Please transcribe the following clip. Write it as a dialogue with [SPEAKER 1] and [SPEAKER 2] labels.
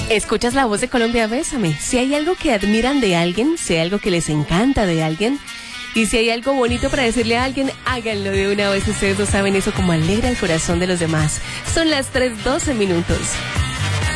[SPEAKER 1] Escuchas La Voz de Colombia, bésame. Si hay algo que admiran de alguien, si hay algo que les encanta de alguien, y si hay algo bonito para decirle a alguien, háganlo de una vez. Ustedes no saben eso como alegra el corazón de los demás. Son las 3:12 minutos.